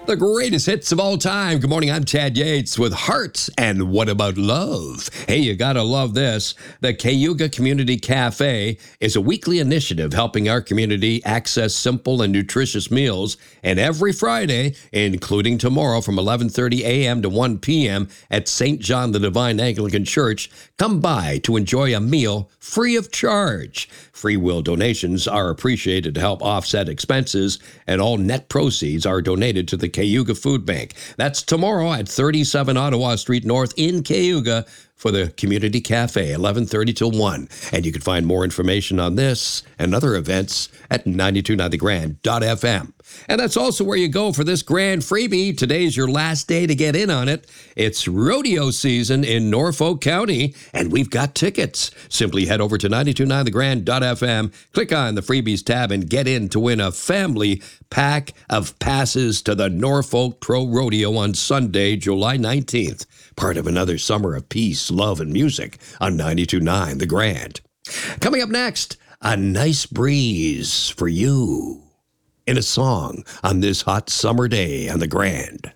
The greatest hits of all time. Good morning, I'm Chad Yates with Hearts and What About Love? Hey, you gotta love this. The Cayuga Community Cafe is a weekly initiative helping our community access simple and nutritious meals. And every Friday, including tomorrow from 11:30 a.m. to 1 p.m. at St. John the Divine Anglican Church, come by to enjoy a meal free of charge. Free will donations are appreciated to help offset expenses, and all net proceeds are donated to the Cayuga Food Bank. That's tomorrow at 37 Ottawa Street North in Cayuga for the Community Cafe, 11:30 till 1. And you can find more information on this and other events at 929thegrand.fm. And that's also where you go for this grand freebie. Today's your last day to get in on it. It's rodeo season in Norfolk County, and we've got tickets. Simply head over to 929thegrand.fm, click on the freebies tab, and get in to win a family pack of passes to the Norfolk Pro Rodeo on Sunday, July 19th. Part of another summer of peace, love, and music on 92.9 The Grand. Coming up next, a nice breeze for you in a song on this hot summer day on The Grand.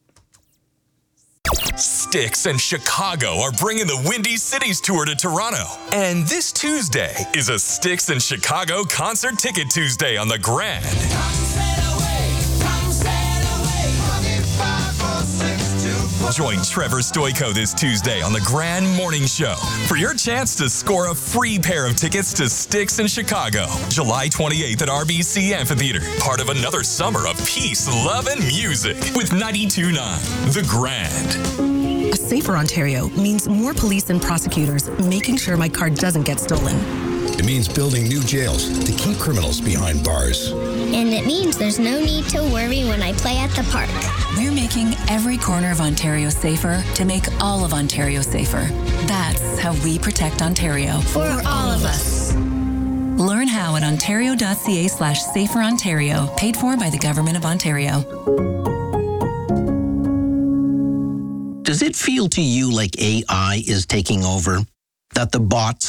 Styx and Chicago are bringing the Windy Cities Tour to Toronto. And this Tuesday is a Styx and Chicago Concert Ticket Tuesday on The Grand. Join Trevor Stoyko this Tuesday on The Grand Morning Show for your chance to score a free pair of tickets to Styx in Chicago, July 28th at RBC Amphitheater. Part of another summer of peace, love, and music with 92.9 The Grand. A safer Ontario means more police and prosecutors making sure my car doesn't get stolen. It means building new jails to keep criminals behind bars. And it means there's no need to worry when I play at the park. We're making every corner of Ontario safer to make all of Ontario safer. That's how we protect Ontario. For all of us. Learn how at ontario.ca/saferontario, paid for by the Government of Ontario. Does it feel to you like AI is taking over? That the bots